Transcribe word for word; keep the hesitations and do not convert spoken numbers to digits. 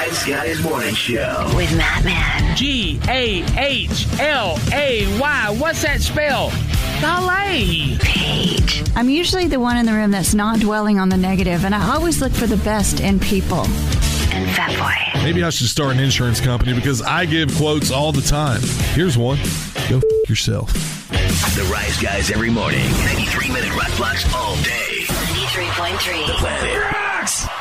Rise Guys Morning Show with Matt Man. G A H L A Y. What's that spell? Golly. Paige. I'm usually the one in the room that's not dwelling on the negative, and I always look for the best in people. And Fatboy. Maybe I should start an insurance company because I give quotes all the time. Here's one. Go f- yourself. The Rise Guys every morning. ninety-three minute rock blocks all day. ninety-three point three. The Planet Rocks.